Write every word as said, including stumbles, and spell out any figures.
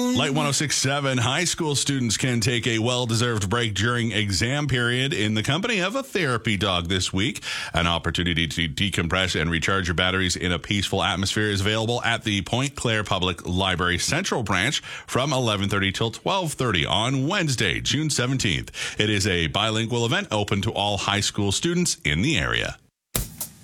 Light one oh six point seven, high school students can take a well-deserved break during exam period in the company of a therapy dog this week. An opportunity to decompress and recharge your batteries in a peaceful atmosphere is available at the Point Claire Public Library Central Branch from eleven thirty till twelve thirty on Wednesday, June seventeenth. It is a bilingual event open to all high school students in the area.